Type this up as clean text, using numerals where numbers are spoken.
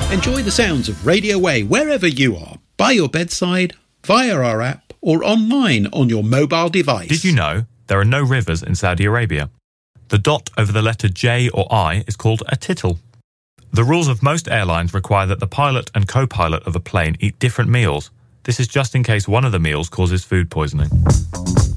Enjoy the sounds of Radio Way wherever you are, by your bedside, via our app, or online on your mobile device. Did you know there are no rivers in Saudi Arabia? The dot over the letter J or I is called a tittle. The rules of most airlines require that the pilot and co-pilot of a plane eat different meals. This is just in case one of the meals causes food poisoning.